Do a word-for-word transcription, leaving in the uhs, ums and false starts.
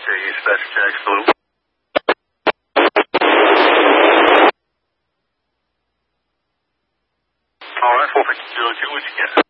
Dispatch Jack's Blue. All right, four fifty-two oh two, what'd you get?